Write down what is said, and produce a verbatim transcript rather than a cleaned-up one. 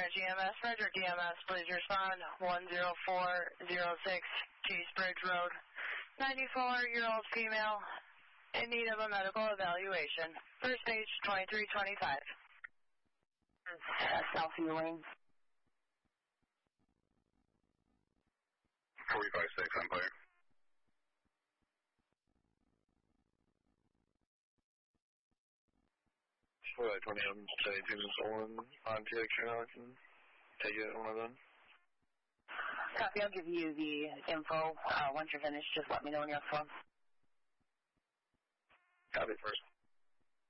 Energy E M S, Frederick E M S, please respond. one zero four zero six Cheesebridge Road. ninety-four-year-old female in need of a medical evaluation. First stage twenty-three twenty-five. Southview Lane. forty-five six Empire. Alright, twenty M, seventy-two minutes on, on T X channel, I can take it one of them. Copy, I'll give you the info. Uh, once you're finished, just let me know when you're on the phone. Copy first.